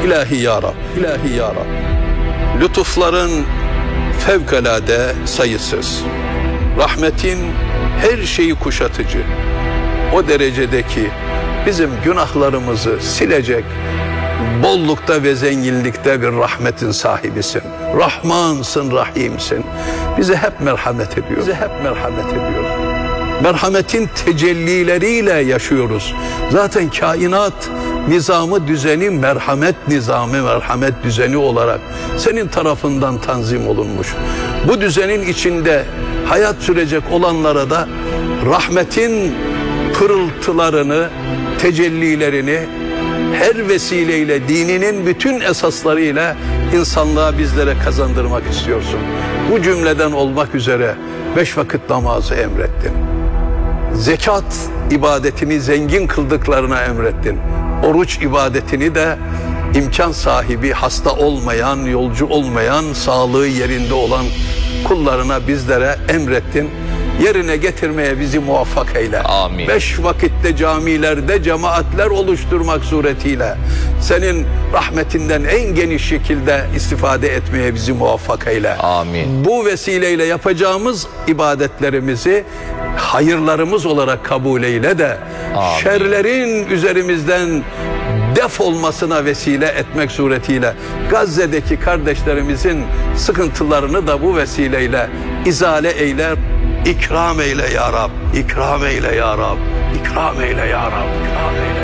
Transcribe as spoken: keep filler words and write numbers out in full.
İlahi ya Rab, ilahi ya Rab. Lütufların fevkalade sayısız. Rahmetin her şeyi kuşatıcı. O derecedeki bizim günahlarımızı silecek bollukta ve zenginlikte bir rahmetin sahibisin. Rahmansın, Rahimsin. Bize hep merhamet ediyor. Bize hep merhamet ediyor. Merhametin tecellileriyle yaşıyoruz. Zaten kainat nizamı, düzeni, merhamet nizamı, merhamet düzeni olarak senin tarafından tanzim olunmuş. Bu düzenin içinde hayat sürecek olanlara da rahmetin pırıltılarını, tecellilerini her vesileyle dininin bütün esaslarıyla insanlığa bizlere kazandırmak istiyorsun. Bu cümleden olmak üzere beş vakit namazı emrettin. Zekat ibadetini zengin kıldıklarına emrettin. Oruç ibadetini de imkan sahibi, hasta olmayan, yolcu olmayan, sağlığı yerinde olan kullarına bizlere emrettin. Yerine getirmeye bizi muvaffak eyle. Amin. Beş vakitte camilerde cemaatler oluşturmak suretiyle senin rahmetinden en geniş şekilde istifade etmeye bizi muvaffak eyle. Amin. Bu vesileyle yapacağımız ibadetlerimizi hayırlarımız olarak kabul eyle de Amin. Şerlerin üzerimizden def olmasına vesile etmek suretiyle Gazze'deki kardeşlerimizin sıkıntılarını da bu vesileyle izale eyle. İkram eyle ya Rab, ikram eyle ya Rab, ikram eyle ya Rab, ikram eyle.